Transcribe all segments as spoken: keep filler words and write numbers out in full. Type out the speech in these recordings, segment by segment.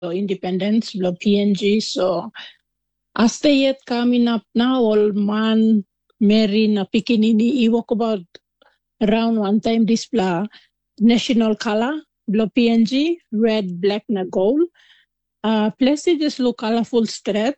independence, lo P N G. So, as they yet coming up now, old man, Mary, na pikinini, I walk about around one time display national color, blo P N G, red, black, na gold. Uh, places just look colorful street.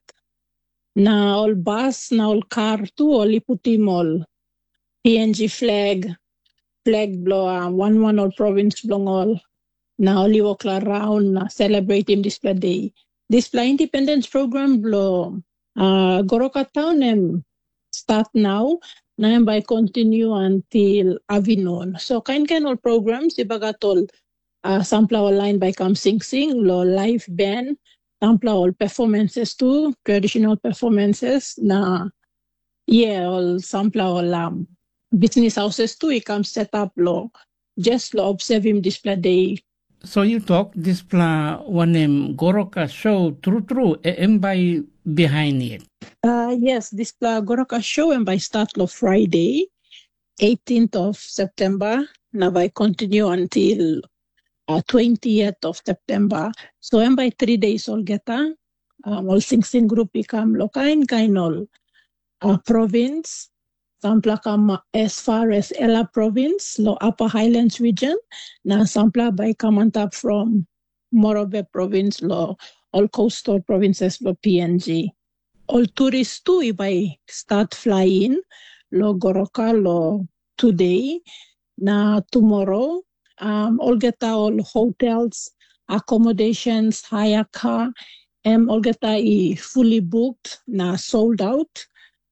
Na all bus, na all car too, all iputim all P N G flag, flag blow, uh, one one all province blong all. Na all walk around, na celebrate him display day. Display independence program blow, uh, Goroka town and start now. Na by continue until Avinon. So kind kind of programs, ibagatol, uh, sampla online by Kam Sing Sing, lo live band, sampla all performances too, traditional performances. Na yeah, all sampla all um, business houses too, it comes set up lo, just lo observe him display day. So you talk display one name Goroka show true true and by behind it. Uh, yes, this uh, Goroka show and by start of Friday, eighteenth of September. Now by continue until uh, twentieth of September. So and by three days all get um, all Sing Sing group become lokain kain all uh, province. Sampla come as far as Ella province, lo Upper Highlands region. Now sampla by Kamantap from Morobe province, lo all coastal provinces, lo P N G. All tourists too, if I start flying, lo Goroka, lo today, na tomorrow, um, all get all hotels, accommodations, hire car, and all get I fully booked, na sold out.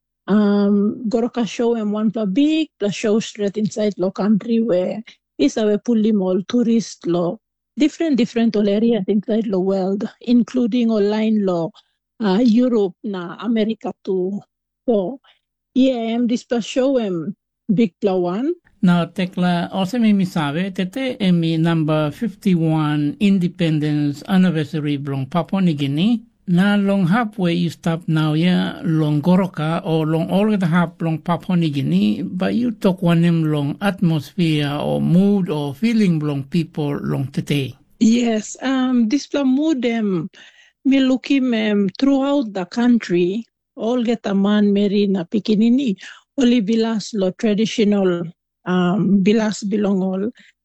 Um, Goroka show and one plus big, plus show straight inside lo country where is our fully all tourist lo, different, different all areas inside the world, including online lo, Uh, Europe na America too. So, yeah, I'm this pa show em big plawan. Now, Tekla, also may mi sabe, tete emi number fifty-one Independence Anniversary blong Papua New Guinea. Na long halfway you stop now, yeah, long Goroka or long all the half long Papua New Guinea, but you talk one name long atmosphere or mood or feeling long people long tete. Yes, um, this pla mood em. Me looking um, throughout the country, all get a man marry na pikinini, only bilas lo traditional, um, bilas belong all,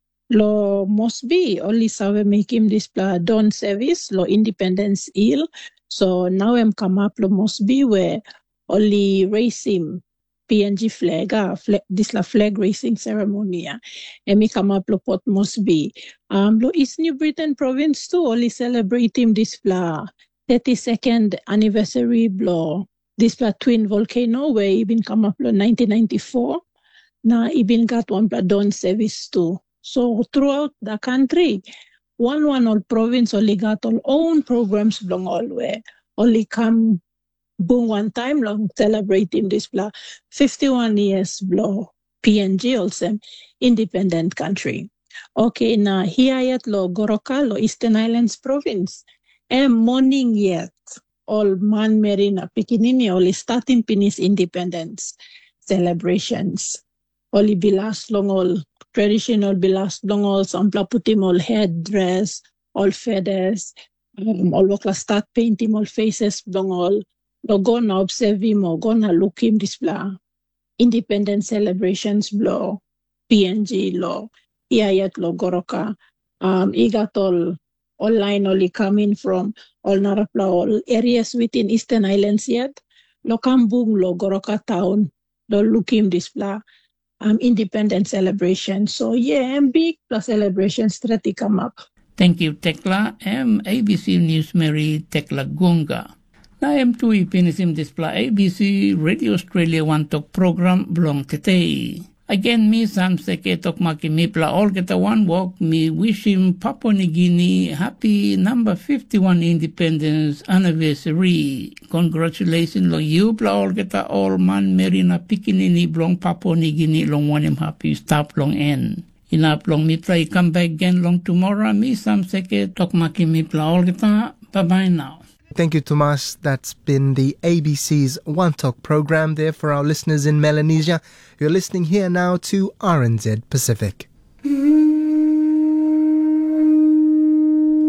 lo must be, only save make him this pla dawn service, lo independence ill. So now I'm come up lo must be where only race him, P N G flag, ah, flag this la flag racing ceremony, ah. And me come up lo pot must be. Um, lo East New Britain province too, only celebrate him this la thirty-second anniversary blo this la twin volcano where he been come up lo nineteen ninety-four. Na he been got one bla dawn service too. So throughout the country, one one all province only got all own programs belong all where only come boom one time long celebrating this blah fifty-one years blah P N G also independent country. Okay, now here yet lo Goroka lo Eastern Islands province. And morning yet all man marina pikinini only starting finish independence celebrations. Only bilas long all traditional bilas long all sampla putim all headdress, all feathers, um, all wakla start painting all faces long all. Lo gonna observe him or gonna look him display independence celebrations blow P N G law here yet lo Goroka um he got all online only coming from all Narapla all areas within Eastern Islands yet lo kambung lo Goroka town lo look him display um independence celebration. So yeah, and big plus celebrations that come up. Thank you, Tekla. I'm A B C News Mary Tekla Gunga. Na am tu ipinisim display A B C Radio Australia One Talk program belong today. Again, me Sam Seke Tok Maki Mipla all get a one walk. Me wish him Papua New Guinea happy number fifty-one Independence Anniversary. Congratulations long you pla all get a all man merina pikinini belong Papua New Guinea long one him happy stop long end. Inap long Mipla come back again long tomorrow. Me Sam Seke Tok Maki Mipla all get a bye bye now. Thank you, Tomas. That's been the A B C's One Talk program there for our listeners in Melanesia. You're listening here now to R N Z Pacific.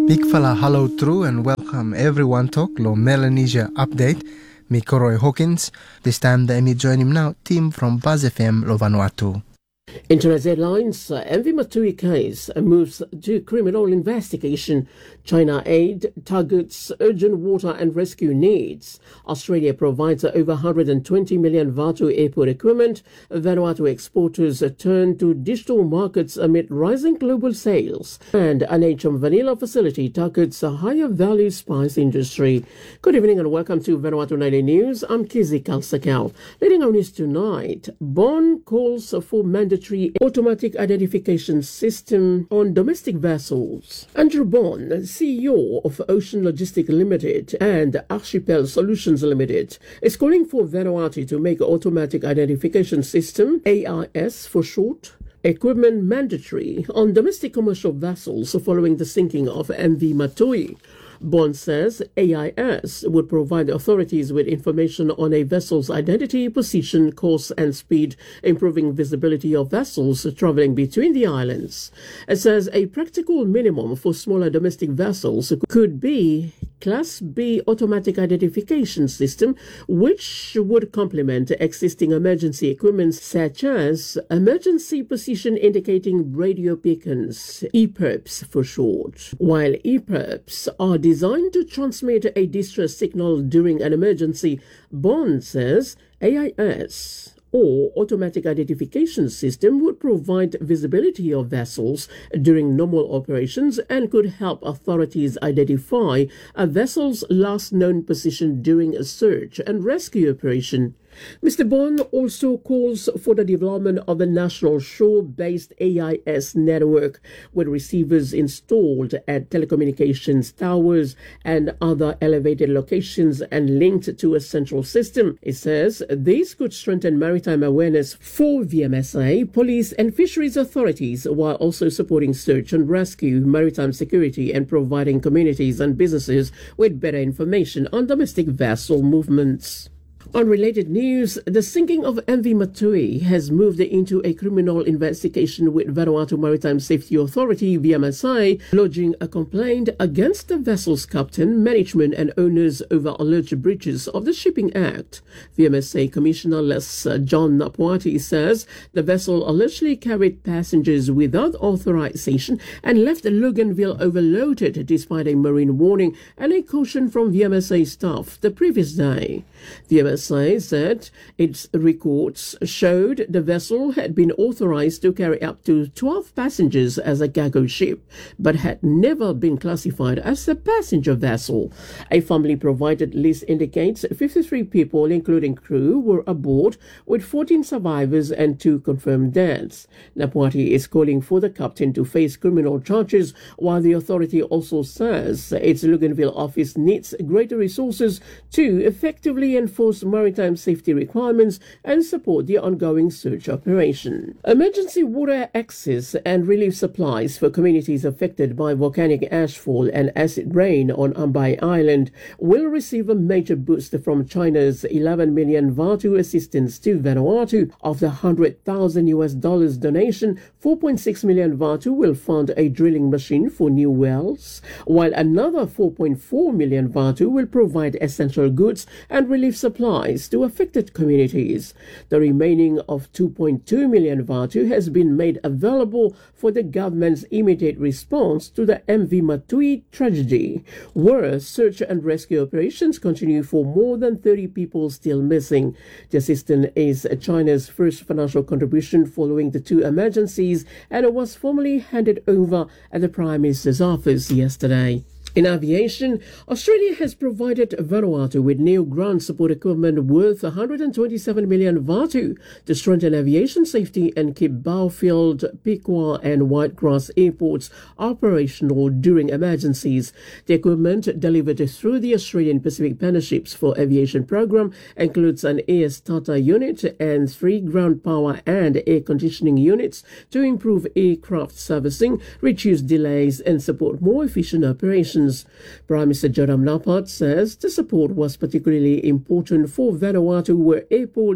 Big fella hello through and welcome everyone to lo Melanesia update. Me Koroy Hawkins. This time the me join him now team from Buzz F M lo Vanuatu. Internet headlines, uh, M V Matui case uh, moves to criminal investigation. China aid targets urgent water and rescue needs. Australia provides uh, over one hundred twenty million Vanuatu airport equipment. Vanuatu exporters uh, turn to digital markets amid rising global sales. And an H M vanilla facility targets a higher value spice industry. Good evening and welcome to Vanuatu Nightly News. I'm Kizzy Kalsakal. Leading on news tonight, Bonn calls for mandatory automatic identification system on domestic vessels. Andrew Bonn, C E O of Ocean Logistics Limited and Archipel Solutions Limited, is calling for Vanuatu to make automatic identification system, A I S for short, equipment mandatory on domestic commercial vessels following the sinking of M V Matui. Bond says A I S would provide authorities with information on a vessel's identity, position, course and speed, improving visibility of vessels traveling between the islands. It says a practical minimum for smaller domestic vessels could be Class B automatic identification system, which would complement existing emergency equipment such as emergency position indicating radio beacons, E P I R Ps for short. While E P I R Ps are designed to transmit a distress signal during an emergency, Bond says A I S or automatic identification system would provide visibility of vessels during normal operations and could help authorities identify a vessel's last known position during a search and rescue operation. Mister Bond also calls for the development of a national shore-based A I S network with receivers installed at telecommunications towers and other elevated locations and linked to a central system. It says these could strengthen maritime awareness for V M S A, police and fisheries authorities while also supporting search and rescue, maritime security and providing communities and businesses with better information on domestic vessel movements. On related news, the sinking of M V Matui has moved into a criminal investigation with Vanuatu Maritime Safety Authority, V M S A, lodging a complaint against the vessel's captain, management and owners over alleged breaches of the Shipping Act. V M S A Commissioner Les John Napuati says the vessel allegedly carried passengers without authorization and left Loganville overloaded despite a marine warning and a caution from V M S A staff the previous day. V M S A said its records showed the vessel had been authorized to carry up to twelve passengers as a cargo ship, but had never been classified as a passenger vessel. A family-provided list indicates fifty-three people, including crew, were aboard, with fourteen survivors and two confirmed deaths. Napuati is calling for the captain to face criminal charges, while the authority also says its Luganville office needs greater resources to effectively enforce maritime safety requirements and support the ongoing search operation. Emergency water access and relief supplies for communities affected by volcanic ashfall and acid rain on Ambai Island will receive a major boost from China's eleven million Vanuatu assistance to Vanuatu. Of the one hundred thousand U S dollars donation, four point six million Vanuatu will fund a drilling machine for new wells, while another four point four million Vanuatu will provide essential goods and relief supplies to affected communities. The remaining of two point two million Vanuatu has been made available for the government's immediate response to the M V Matui tragedy, where search and rescue operations continue for more than thirty people still missing. The assistance is China's first financial contribution following the two emergencies, and it was formally handed over at the Prime Minister's office yesterday. In aviation, Australia has provided Vanuatu with new ground support equipment worth one hundred twenty-seven million Vanuatu to strengthen aviation safety and keep Bowfield, Piqua and Whitegrass airports operational during emergencies. The equipment delivered through the Australian Pacific Partnerships for Aviation program includes an air starter unit and three ground power and air conditioning units to improve aircraft servicing, reduce delays and support more efficient operations. Prime Minister Joram Napat says the support was particularly important for Vanuatu, where airports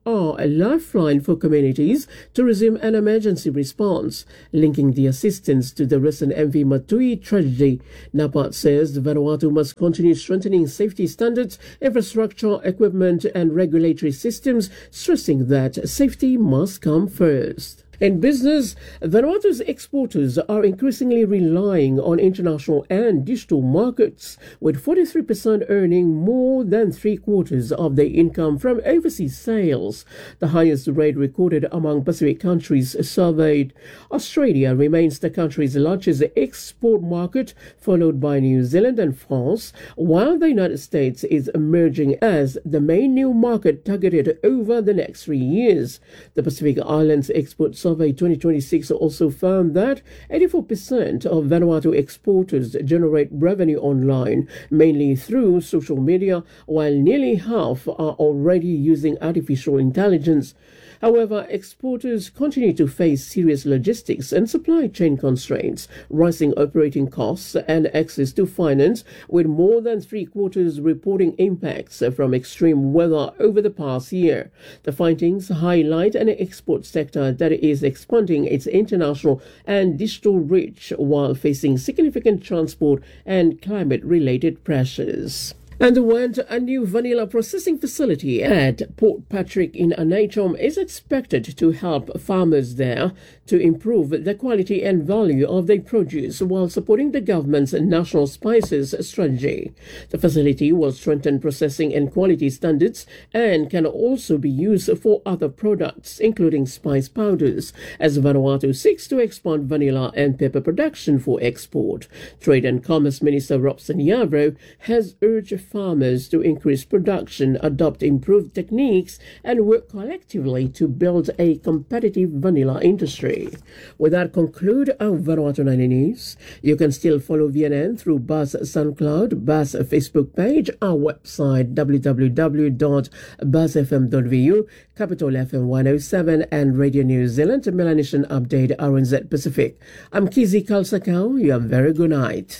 are a lifeline for communities to resume an emergency response, linking the assistance to the recent M V Matui tragedy. NAPAD says Vanuatu must continue strengthening safety standards, infrastructure, equipment and regulatory systems, stressing that safety must come first. In business, Vanuatu's exporters are increasingly relying on international and digital markets, with forty-three percent earning more than three quarters of their income from overseas sales, the highest rate recorded among Pacific countries surveyed. Australia remains the country's largest export market, followed by New Zealand and France, while the United States is emerging as the main new market targeted over the next three years. The Pacific Islands export Survey twenty twenty-six also found that eighty-four percent of Vanuatu exporters generate revenue online, mainly through social media, while nearly half are already using artificial intelligence. However, exporters continue to face serious logistics and supply chain constraints, rising operating costs and access to finance, with more than three quarters reporting impacts from extreme weather over the past year. The findings highlight an export sector that is expanding its international and digital reach while facing significant transport and climate-related pressures. And when a new vanilla processing facility at Port Patrick in Aneitom is expected to help farmers there to improve the quality and value of their produce while supporting the government's national spices strategy. The facility will strengthen processing and quality standards and can also be used for other products, including spice powders, as Vanuatu seeks to expand vanilla and pepper production for export. Trade and Commerce Minister Robson Yavro has urged farmers to increase production, adopt improved techniques, and work collectively to build a competitive vanilla industry. With that, conclude our Vanuatu ninety News. You can still follow V N N through Buzz SoundCloud, Buzz Facebook page, our website w w w dot buzz f m dot v u, Capital F M one oh seven, and Radio New Zealand Melanesian Update R N Z Pacific. I'm Kizi Kalsakau. You have a very good night.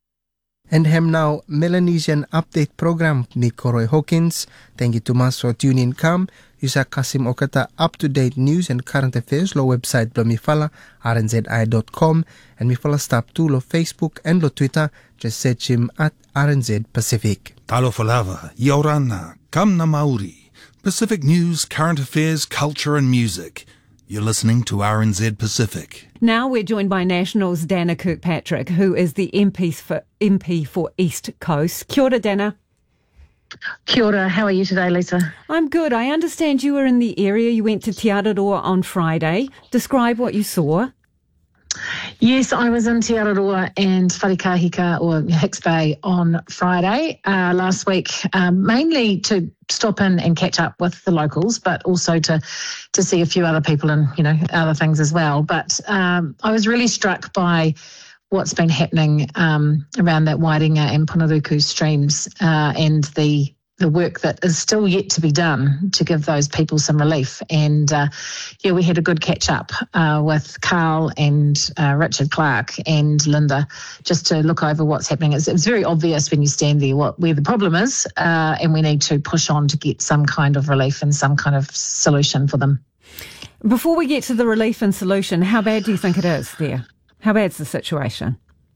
And hem now Melanesian Update Program ni Koroy Hawkins. Thank you to mas for tuning in kam. Yusa Kasim Okata up-to-date news and current affairs lo website lo mifala r n z i dot com and mifala stop to lo Facebook and lo Twitter. Just search him at R N Z Pacific. Talo falava, Yaurana, Kamna Maori, Pacific news, current affairs, culture and music. You're listening to R N Z Pacific. Now we're joined by National's Dana Kirkpatrick, who is the M P for, M P for East Coast. Kia ora, Dana. Kia ora. How are you today, Lisa? I'm good. I understand you were in the area. You went to Te Araroa on Friday. Describe what you saw. Yes, I was in Te Araroa and Wharekahika or Hicks Bay on Friday uh, last week, um, mainly to stop in and catch up with the locals, but also to to see a few other people and, you know, other things as well. But um, I was really struck by what's been happening um, around that Wairinga and Ponaruku streams uh, and the the work that is still yet to be done to give those people some relief. And uh, yeah, we had a good catch up uh, with Carl and uh, Richard Clark and Linda just to look over what's happening. It's, it's very obvious when you stand there what where the problem is, uh, and we need to push on to get some kind of relief and some kind of solution for them. Before we get to the relief and solution, how bad do you think it is there? How bad's the situation?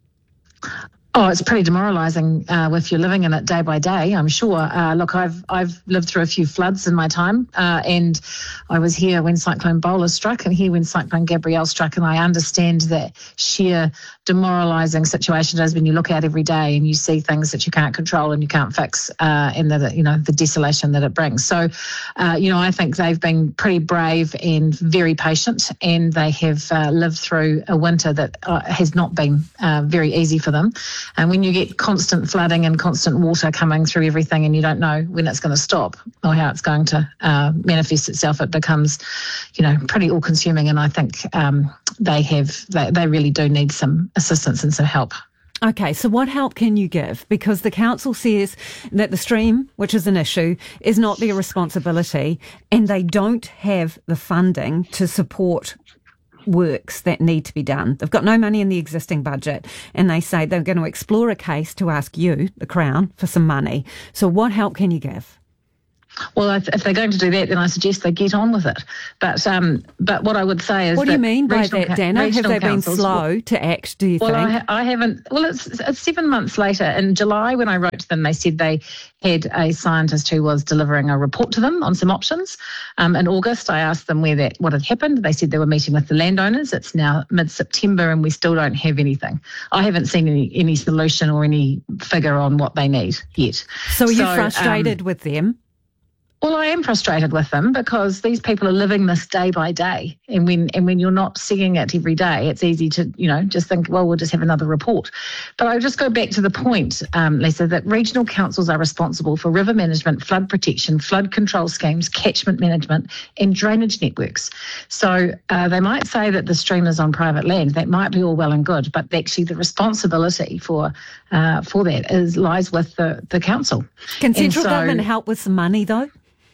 Oh, it's pretty demoralising uh, if you're living in it day by day, I'm sure. Uh, look, I've I've lived through a few floods in my time, uh, and I was here when Cyclone Bola struck and here when Cyclone Gabrielle struck, and I understand that sheer demoralising situation it is when you look out every day and you see things that you can't control and you can't fix, uh, and the, you know, the desolation that it brings. So, uh, you know, I think they've been pretty brave and very patient, and they have uh, lived through a winter that uh, has not been uh, very easy for them. And when you get constant flooding and constant water coming through everything and you don't know when it's going to stop or how it's going to uh, manifest itself, it becomes, you know, pretty all-consuming. And I think um, they have, they, they really do need some assistance and some help. Okay, so what help can you give? Because the council says that the stream, which is an issue, is not their responsibility, and they don't have the funding to support works that need to be done. They've got no money in the existing budget, and they say they're going to explore a case to ask you, the Crown, for some money. So what help can you give? Well, if, if they're going to do that, then I suggest they get on with it. But um, but what I would say is, what do you mean by that, ca- Dana? Have they been councils, slow to act? Do you well, think? Well, I, I haven't. Well, it's, it's seven months later. In July, when I wrote to them, they said they had a scientist who was delivering a report to them on some options. Um, in August, I asked them where that what had happened. They said they were meeting with the landowners. It's now mid-September, and we still don't have anything. I haven't seen any any solution or any figure on what they need yet. So, are you so, frustrated um, with them? Well, I am frustrated with them because these people are living this day by day. And when and when you're not seeing it every day, it's easy to, you know, just think, well, we'll just have another report. But I just go back to the point, um, Lisa, that regional councils are responsible for river management, flood protection, flood control schemes, catchment management and drainage networks. So uh, they might say that the stream is on private land. That might be all well and good, but actually the responsibility for uh, for that is lies with the, the council. Can central so, government help with some money, though?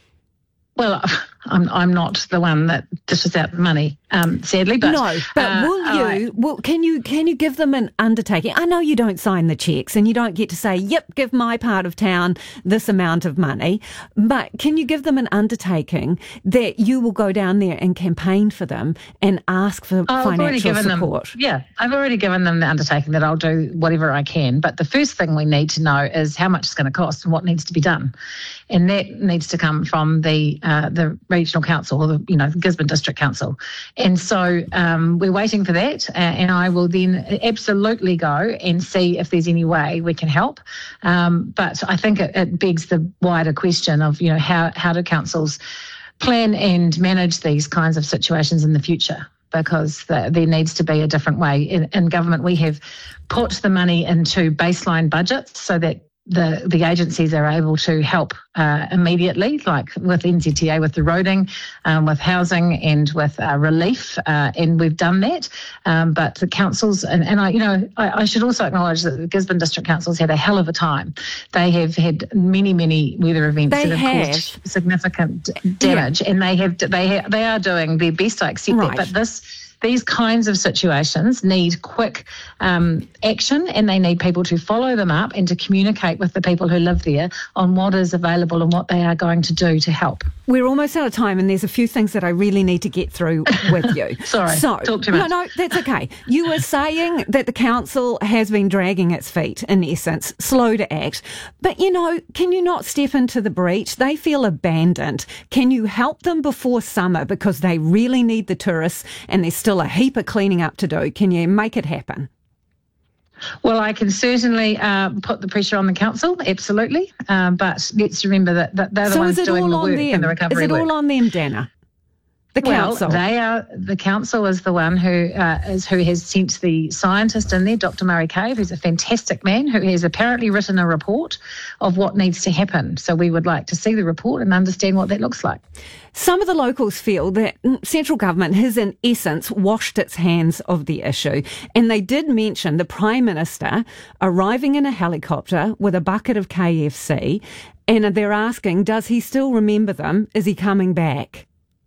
Well, I'm I'm not the one that dishes out money, um, sadly. But no, but uh, will you? I, Will, can you? Can you give them an undertaking? I know you don't sign the cheques, and you don't get to say, "Yep, give my part of town this amount of money." But can you give them an undertaking that you will go down there and campaign for them and ask for I've financial support? Them, yeah, I've already given them the undertaking that I'll do whatever I can. But the first thing we need to know is how much it's going to cost and what needs to be done, and that needs to come from the uh, the regional council or the you know the Gisborne District Council. And so um, we're waiting for that, uh, and I will then absolutely go and see if there's any way we can help. Um, but I think it, it begs the wider question of, you know, how, how do councils plan and manage these kinds of situations in the future? Because the, there needs to be a different way. In, in government, we have put the money into baseline budgets so that the the agencies are able to help uh, immediately, like with N Z T A, with the roading, um, with housing and with uh, relief, uh, and we've done that. Um, but the councils, and, and I, you know, I, I should also acknowledge that the Gisborne District Council's had a hell of a time. They have had many, many weather events they that have, have caused significant damage, yeah. and they have they ha- they are doing their best. I accept right. that, but this. These kinds of situations need quick um, action, and they need people to follow them up and to communicate with the people who live there on what is available and what they are going to do to help. We're almost out of time, and there's a few things that I really need to get through with you. Sorry, so, talk too much. No, no, that's okay. You were saying that the council has been dragging its feet, in essence, slow to act. But, you know, can you not step into the breach? They feel abandoned. Can you help them before summer because they really need the tourists and there's still a heap of cleaning up to do? Can you make it happen? Well, I can certainly uh, put the pressure on the council, absolutely. Um, but let's remember that, that they're the so ones doing the work and the recovery work. Is it work. all on them, Dana? The council. Well, they are. The council is the one who uh, is who has sent the scientist in there, Doctor Murray Cave, who's a fantastic man who has apparently written a report of what needs to happen. So we would like to see the report and understand what that looks like. Some of the locals feel that central government has, in essence, washed its hands of the issue. And they did mention the Prime Minister arriving in a helicopter with a bucket of K F C. And they're asking, does he still remember them? Is he coming back?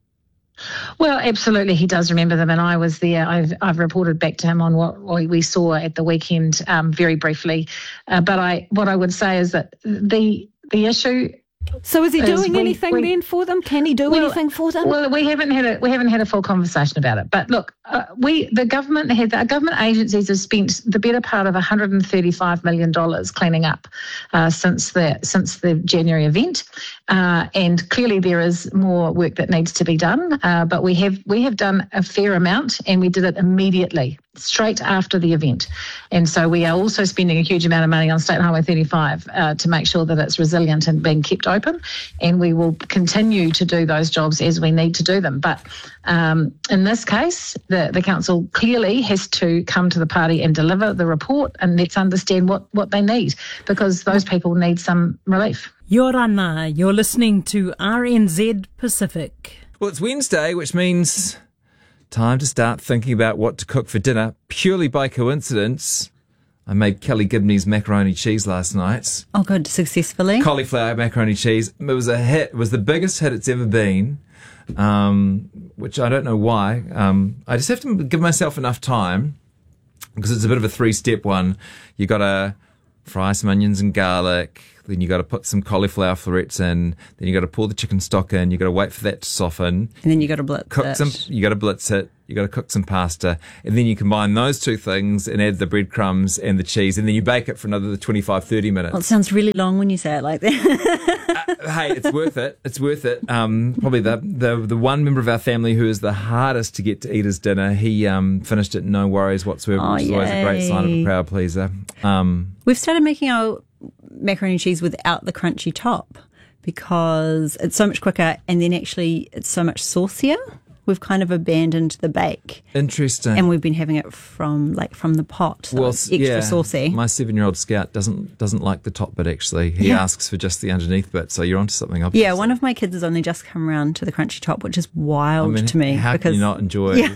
Well, absolutely, he does remember them, and I was there. I've I've reported back to him on what we saw at the weekend, um, very briefly. Uh, but I, what I would say is that the the issue. So is he doing we, anything we, then for them? Can he do well, anything for them? Well, we haven't had a we haven't had a full conversation about it. But look, uh, we the government had the government agencies have spent the better part of one hundred thirty-five million dollars cleaning up uh, since the since the January event, uh, and clearly there is more work that needs to be done. Uh, but we have we have done a fair amount, and we did it immediately, straight after the event. And so we are also spending a huge amount of money on State Highway thirty-five uh, to make sure that it's resilient and being kept open. And we will continue to do those jobs as we need to do them. But um, in this case, the, the council clearly has to come to the party and deliver the report, and let's understand what, what they need, because those people need some relief. Yorana, you're listening to R N Z Pacific. Well, it's Wednesday, which means time to start thinking about what to cook for dinner. Purely by coincidence, I made Kelly Gibney's macaroni cheese last night. Oh, good, successfully. Cauliflower macaroni cheese. It was a hit. It was the biggest hit it's ever been, um, which I don't know why. Um, I just have to give myself enough time because it's a bit of a three-step one. You got to fry some onions and garlic, then you got to put some cauliflower florets in, then you got to pour the chicken stock in, you got to wait for that to soften. And then you got to blitz cook it. some, you got to blitz it, you got to cook some pasta, and then you combine those two things and add the breadcrumbs and the cheese, and then you bake it for another twenty-five, thirty minutes. Well, it sounds really long when you say it like that. uh, hey, it's worth it. It's worth it. Um, probably the, the the one member of our family who is the hardest to get to eat his dinner, he um, finished it no worries whatsoever, Oh, which is always a great sign of a crowd pleaser. Um, We've started making our macaroni and cheese without the crunchy top because it's so much quicker, and then actually it's so much saucier. We've kind of abandoned the bake. Interesting. And we've been having it from like from the pot, so well, it's extra yeah, saucy. My seven-year-old Scout doesn't doesn't like the top bit, actually. He Yeah. asks for just the underneath bit, so you're onto something, obviously. Yeah, one of my kids has only just come around to the crunchy top, which is wild I mean, to me. how because, can you not enjoy Yeah.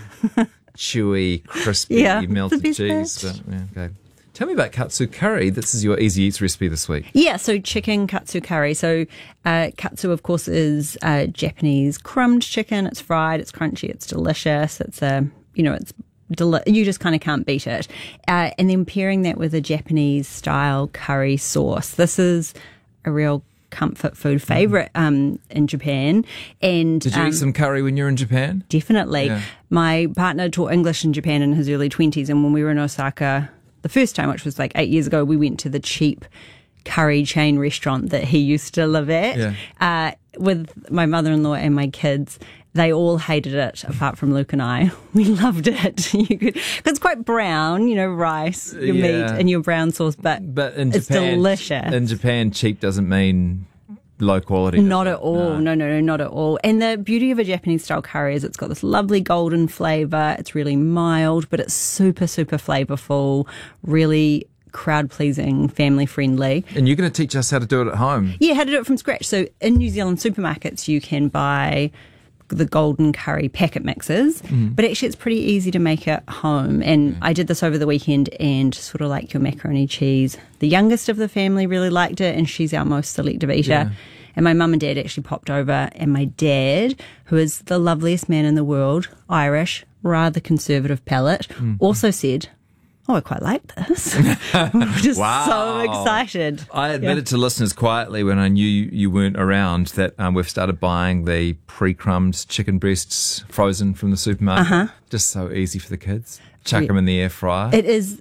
chewy, crispy, Yeah, melted the best cheese? bit. So, yeah, okay. Tell me about katsu curry. This is your easy eats recipe this week. Yeah, so chicken katsu curry. So uh, katsu, of course, is uh, Japanese crumbed chicken. It's fried, it's crunchy, it's delicious. It's a, you know, it's deli- you just kind of can't beat it. Uh, and then pairing that with a Japanese style curry sauce. This is a real comfort food favorite um, in Japan. And Did you um, eat some curry when you were in Japan? Definitely. Yeah. My partner taught English in Japan in his early twenties, and when we were in Osaka the first time, which was like eight years ago, we went to the cheap curry chain restaurant that he used to live at Yeah. uh, with my mother-in-law and my kids. They all hated it, apart from Luke and I. We loved it. You could, 'cause it's quite brown, you know, rice, your Yeah. meat, and your brown sauce, but, But in it's Japan, delicious. In Japan, cheap doesn't mean low quality. does Not it? at all. No. no, no, not at all. And the beauty of a Japanese style curry is it's got this lovely golden flavour. It's really mild, but it's super, super flavourful, really crowd pleasing, family friendly. And you're going to teach us how to do it at home. Yeah, how to do it from scratch. So in New Zealand supermarkets, you can buy the golden curry packet mixes, Mm-hmm. but actually it's pretty easy to make at home. And I did this over the weekend, and sort of like your macaroni cheese, the youngest of the family really liked it, and she's our most selective eater. Yeah. And my mum and dad actually popped over, and my dad, who is the loveliest man in the world, Irish, rather conservative palate, Mm-hmm. also said, oh, I quite like this. We were just Wow. so excited. I admitted to listeners quietly when I knew you weren't around that um, we've started buying the pre-crumbed chicken breasts frozen from the supermarket. Uh-huh. Just so easy for the kids. Chuck Yeah. them in the air fryer. It is,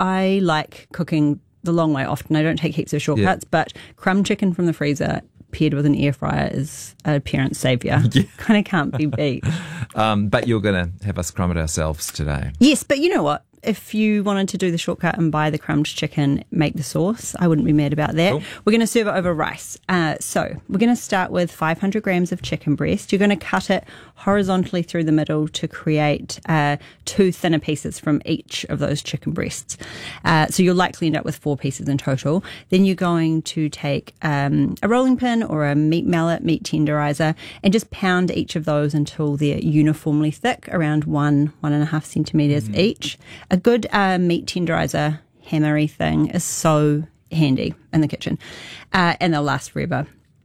I like cooking the long way often. I don't take heaps of shortcuts, but crumb chicken from the freezer paired with an air fryer is a parent saviour. Yeah. Kind of can't be beat. Um, but you're going to have us crumb it ourselves today. Yes, but you know what? If you wanted to do the shortcut and buy the crumbed chicken, make the sauce, I wouldn't be mad about that. Cool. We're going to serve it over rice. Uh, so we're going to start with five hundred grams of chicken breast. You're going to cut it horizontally through the middle to create uh, two thinner pieces from each of those chicken breasts. Uh, so you'll likely end up with four pieces in total. Then you're going to take um, a rolling pin or a meat mallet, meat tenderizer, and just pound each of those until they're uniformly thick, around one, one and a half centimetres each. A good uh, meat tenderizer hammery thing is so handy in the kitchen, uh, and they'll last forever.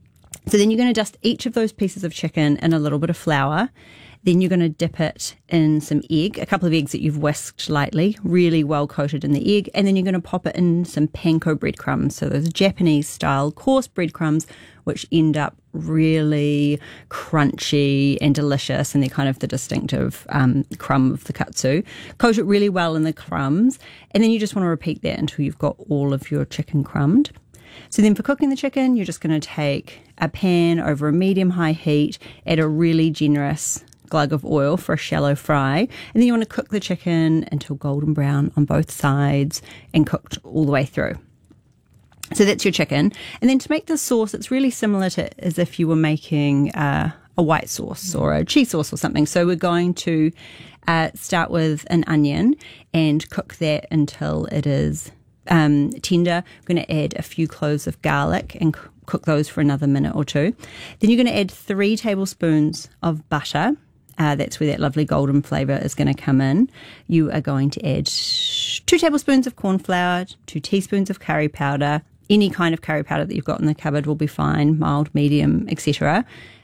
So then you're going to dust each of those pieces of chicken in a little bit of flour. Then you're going to dip it in some egg, a couple of eggs that you've whisked lightly, really well coated in the egg. And then you're going to pop it in some panko breadcrumbs. So those Japanese style coarse breadcrumbs, which end up really crunchy and delicious. And they're kind of the distinctive um, crumb of the katsu. Coat it really well in the crumbs. And then you just want to repeat that until you've got all of your chicken crumbed. So then for cooking the chicken, you're just going to take a pan over a medium-high heat, add a really generous glug of oil for a shallow fry, and then you want to cook the chicken until golden brown on both sides and cooked all the way through. So that's your chicken. And then to make the sauce, it's really similar to as if you were making uh, a white sauce or a cheese sauce or something. So we're going to uh, start with an onion and cook that until it is um, tender. We're going to add a few cloves of garlic and c- cook those for another minute or two. Then you're going to add three tablespoons of butter. Uh, that's where that lovely golden flavour is going to come in. You are going to add two tablespoons of corn flour, two teaspoons of curry powder. Any kind of curry powder that you've got in the cupboard will be fine, mild, medium, et cetera.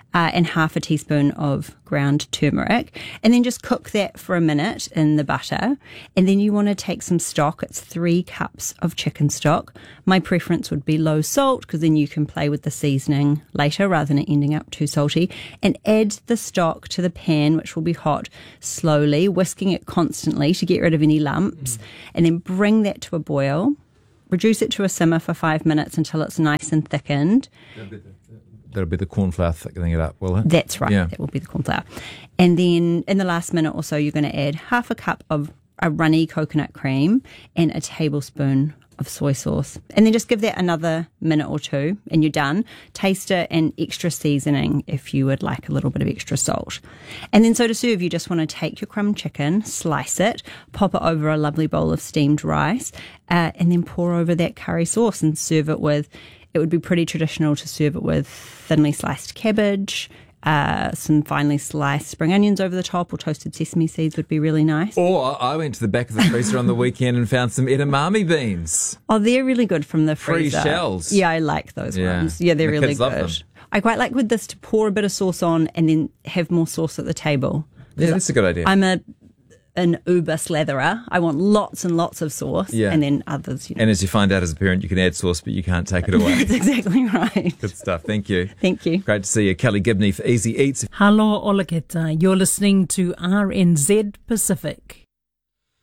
uh, and half a teaspoon of ground turmeric. And then just cook that for a minute in the butter. And then you want to take some stock. It's three cups of chicken stock. My preference would be low salt because then you can play with the seasoning later rather than it ending up too salty. And add the stock to the pan, which will be hot, slowly, whisking it constantly to get rid of any lumps. Mm. And then bring that to a boil. Reduce it to a simmer for five minutes until it's nice and thickened. That'll be the corn flour thickening it up, will it? That's right. Yeah. That will be the corn flour. And then in the last minute or so, you're going to add half a cup of a runny coconut cream and a tablespoon of soy sauce. And then just give that another minute or two and you're done. Taste it and extra seasoning if you would like a little bit of extra salt. And then so to serve, you just want to take your crumb chicken, slice it, pop it over a lovely bowl of steamed rice, uh, and then pour over that curry sauce and serve it with, it would be pretty traditional to serve it with thinly sliced cabbage, Uh, some finely sliced spring onions over the top, or toasted sesame seeds would be really nice. Or I went to the back of the freezer on the weekend and found some edamame beans. Oh, they're really good from the Free freezer. shells. Yeah, I like those Yeah. ones. Yeah, they're The really kids love good. them. I quite like with this to pour a bit of sauce on and then have more sauce at the table. Yeah, that's a good idea. I'm a an uber slatherer. I want lots and lots of sauce, Yeah. and then others. You know. And as you find out as a parent, you can add sauce, but you can't take it away. That's exactly right. Good stuff. Thank you. Thank you. Great to see you, Kelly Gibney for Easy Eats. Hello, Olaketa. You're listening to R N Z Pacific.